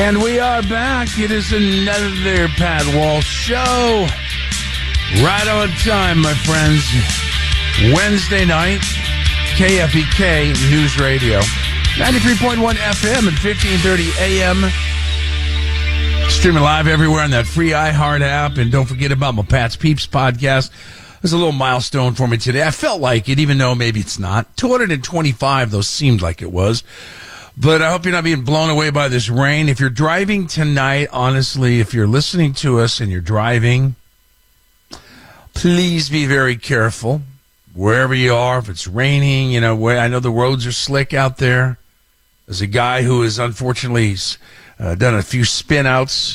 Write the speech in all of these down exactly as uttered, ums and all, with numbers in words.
And we are back. It is another Pat Walsh show. Right on time, my friends. Wednesday night, K F E K News Radio. ninety-three point one F M and fifteen thirty A M. Streaming live everywhere on that free iHeart app. And don't forget about my Pat's Peeps podcast. There's a little milestone for me today. I felt like it, even though maybe it's not. two hundred twenty-five, though, seemed like it was. But I hope you're not being blown away by this rain. If you're driving tonight, honestly, if you're listening to us and you're driving, please be very careful wherever you are. If it's raining, you know, where I know the roads are slick out there. There's a guy who has unfortunately uh, done a few spin outs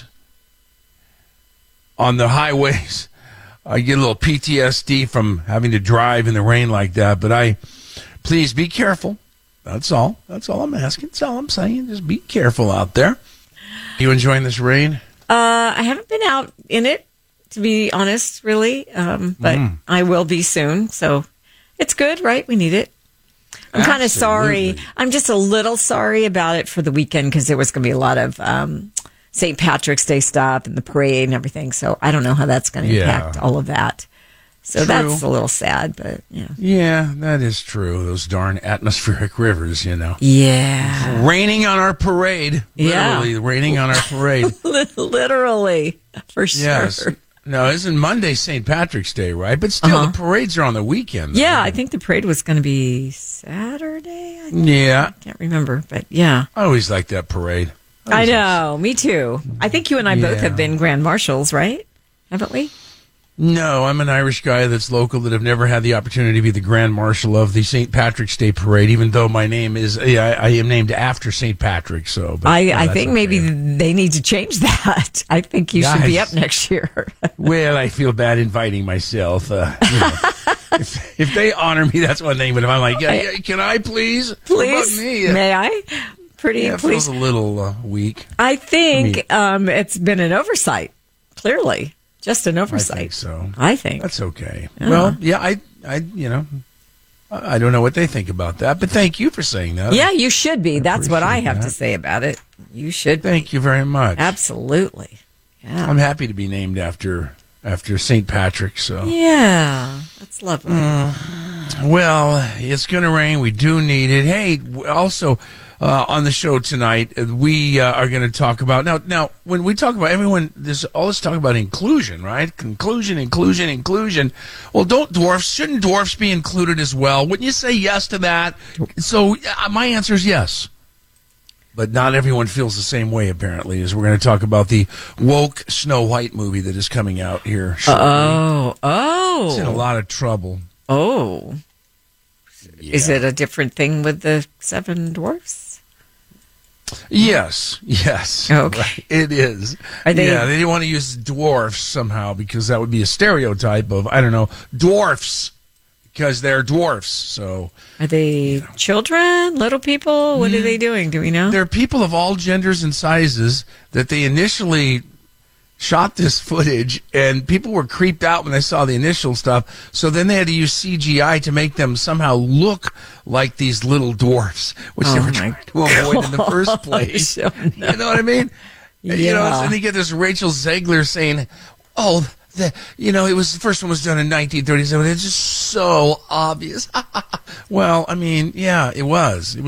on the highways. I get a little P T S D from having to drive in the rain like that. But I, please be careful. That's all. That's all I'm asking. That's all I'm saying. Just be careful out there. You enjoying this rain? Uh, I haven't been out in it, to be honest, really. Um, but mm. I will be soon. So it's good, right? We need it. I'm kind of sorry. I'm just a little sorry about it for the weekend because there was going to be a lot of um, Saint Patrick's Day stuff and the parade and everything. So I don't know how that's going to yeah. impact all of that. So true. That's a little sad, but yeah. Yeah, that is true. Those darn atmospheric rivers, you know. Yeah. Raining on our parade. Literally yeah. raining on our parade. Literally, for sure. Yes. No, isn't Monday Saint Patrick's Day, right? But still, uh-huh. the parades are on the weekend. Yeah, right? I think the parade was going to be Saturday. I yeah. I can't remember, but yeah. I always like that parade. I, I know, like... me too. I think you and I yeah. both have been Grand Marshals, right? Haven't we? No, I'm an Irish guy that's local that have never had the opportunity to be the Grand Marshal of the Saint Patrick's Day Parade, even though my name is, yeah, I, I am named after Saint Patrick. So, but, I, well, I think okay. maybe they need to change that. I think you Guys, should be up next year. Well, I feel bad inviting myself. Uh, you know, if, if they honor me, that's one thing. But if I'm like, yeah, yeah, can I please? Please? Me? May I? Pretty, yeah, it please. feels a little uh, weak. I think um, it's been an oversight, clearly. Just an oversight. I think so. I think. That's okay. Yeah. Well, yeah, I, I, you know, I don't know what they think about that, but thank you for saying that. Yeah, you should be. I That's what I have that. to say about it. You should be. Thank you very much. Absolutely. Yeah. I'm happy to be named after after Saint Patrick, so. Yeah, that's lovely. Mm, well, it's going to rain. We do need it. Hey, also, uh, on the show tonight, we uh, are going to talk about, now, now, when we talk about everyone, there's all this talk about inclusion, right? Conclusion, inclusion, inclusion. Well, don't dwarfs, shouldn't dwarfs be included as well? Wouldn't you say yes to that? So uh, my answer is yes. But not everyone feels the same way, apparently, as we're going to talk about the woke Snow White movie that is coming out here shortly. Oh, oh. It's in a lot of trouble. Oh. Yeah. Is it a different thing with the seven dwarfs? Yes, yes. Okay. Right. It is. Are they... Yeah, they didn't want to use dwarfs somehow because that would be a stereotype of, I don't know, dwarfs. Because they're dwarfs, so... Are they you know. children, little people? What mm. are they doing? Do we know? They're people of all genders and sizes that they initially shot this footage, and people were creeped out when they saw the initial stuff, so then they had to use C G I to make them somehow look like these little dwarfs, which oh they were trying to avoid God. in the first place. Oh, no. You know what I mean? Yeah. You know, and then you get this Rachel Zegler saying, oh... The, you know, it was the first one was done in nineteen thirty-seven. It's just so obvious. Well, I mean, yeah, it was. It was